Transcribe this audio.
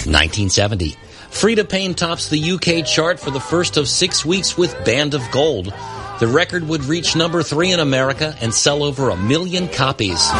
1970. Frida Payne tops the UK chart for the first of 6 weeks with Band of Gold. The record would reach number 3 in America and sell over 1 million copies.